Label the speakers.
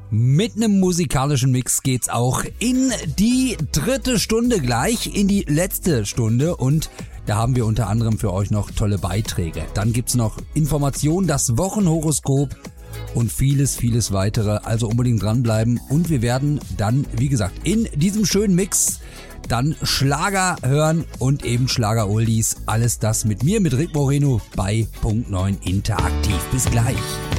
Speaker 1: Mit einem musikalischen Mix geht's auch in die 3. Stunde gleich, in die letzte Stunde, und da haben wir unter anderem für euch noch tolle Beiträge. Dann gibt's noch Informationen, das Wochenhoroskop und vieles, vieles weitere. Also unbedingt dranbleiben, und wir werden dann, wie gesagt, in diesem schönen Mix dann Schlager hören und eben Schlager-Oldies. Alles das mit mir, mit Rick Moreno bei Punkt 9 Interaktiv. Bis gleich.